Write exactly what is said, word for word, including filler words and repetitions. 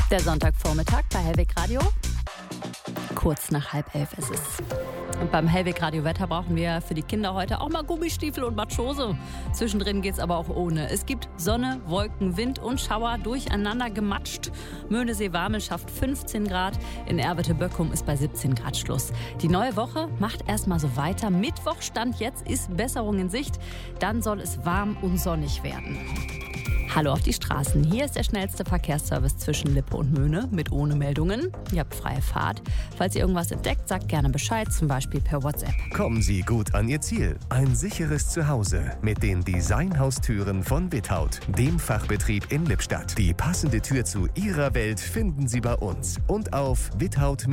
Der Sonntagvormittag bei Hellwig Radio. Kurz nach halb elf ist es. Und beim Hellwig Radio Wetter brauchen wir für die Kinder heute auch mal Gummistiefel und Matschhose. Zwischendrin geht's aber auch ohne. Es gibt Sonne, Wolken, Wind und Schauer durcheinander gematscht. Möhnesee-Warmel schafft fünfzehn Grad. In Erwete-Böckum ist bei siebzehn Grad Schluss. Die neue Woche macht erstmal so weiter. Mittwoch Stand jetzt ist Besserung in Sicht. Dann soll es warm und sonnig werden. Hallo auf die Straßen. Hier ist der schnellste Verkehrsservice zwischen Lippe und Möhne mit ohne Meldungen. Ihr habt freie Fahrt. Falls ihr irgendwas entdeckt, sagt gerne Bescheid, zum Beispiel per WhatsApp. Kommen Sie gut an Ihr Ziel. Ein sicheres Zuhause mit den Designhaustüren von Without, dem Fachbetrieb in Lippstadt. Die passende Tür zu Ihrer Welt finden Sie bei uns und auf without